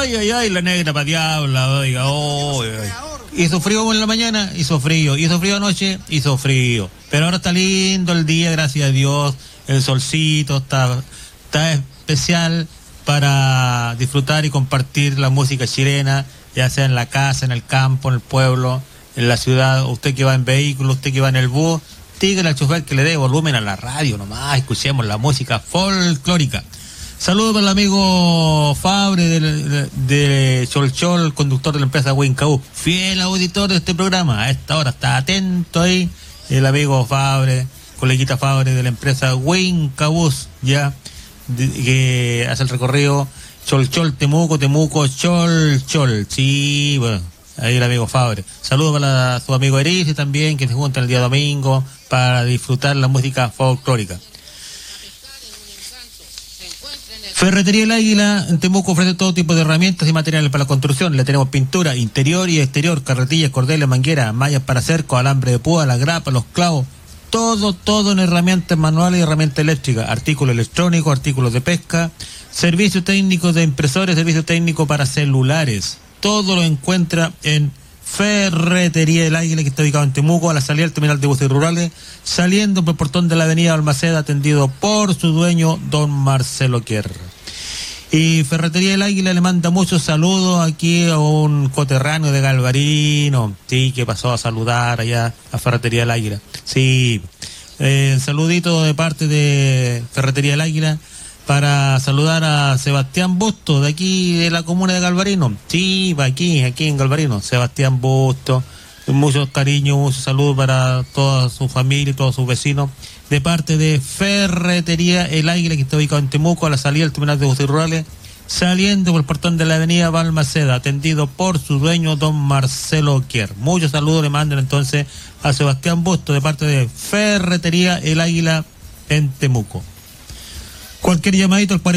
ay, la negra pa' diabla, oiga, Hizo frío en la mañana, hizo frío anoche, hizo frío. Pero ahora está lindo el día, gracias a Dios, el solcito está especial para disfrutar y compartir la música chilena, ya sea en la casa, en el campo, en el pueblo, en la ciudad. Usted que va en vehículo, usted que va en el bus, dígale al chofer que le dé volumen a la radio nomás, escuchemos la música folclórica. Saludos para el amigo Fabre de Cholchol, conductor de la empresa Wincabú, fiel auditor de este programa. A esta hora está atento ahí el amigo Fabre, coleguita Fabre de la empresa Wincabú, ya que hace el recorrido Cholchol, Temuco, Cholchol. Sí, bueno, ahí el amigo Fabre. Saludos para su amigo Erice también, que se junta el día domingo para disfrutar la música folclórica. Ferretería El Águila en Temuco ofrece todo tipo de herramientas y materiales para la construcción. Le tenemos pintura interior y exterior, carretillas, cordeles, mangueras, mallas para cerco, alambre de púa, la grapa, los clavos. Todo en herramientas manuales y herramientas eléctricas, artículos electrónicos, artículos de pesca, servicios técnicos de impresores, servicio técnico para celulares. Todo lo encuentra en Ferretería El Águila, que está ubicado en Temuco, a la salida del terminal de buses rurales, saliendo por el portón de la avenida Balmaceda, atendido por su dueño, don Marcelo Kier. Y Ferretería El Águila le manda muchos saludos aquí a un coterráneo de Galvarino, sí, que pasó a saludar allá a Ferretería El Águila. Sí, saludito de parte de Ferretería El Águila para saludar a Sebastián Busto, de aquí de la comuna de Galvarino. Sí, aquí en Galvarino, Sebastián Busto. Muchos cariños, muchos saludos para toda su familia y todos sus vecinos, de parte de Ferretería El Águila, que está ubicado en Temuco, a la salida del terminal de buses rurales, saliendo por el portón de la avenida Balmaceda, atendido por su dueño, don Marcelo Kier. Muchos saludos le mandan entonces a Sebastián Busto, de parte de Ferretería El Águila en Temuco. Cualquier llamadito al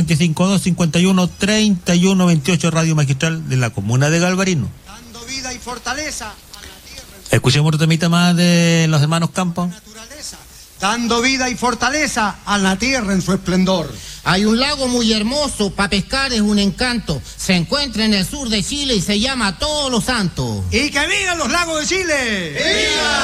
452-51-3128, Radio Magistral de la comuna de Galvarino. Dando vida y fortaleza. Escuchemos otro temita más de los hermanos Campos. Dando vida y fortaleza a la tierra en su esplendor. Hay un lago muy hermoso, para pescar es un encanto. Se encuentra en el sur de Chile y se llama Todos los Santos. ¡Y que vivan los lagos de Chile! ¡Viva!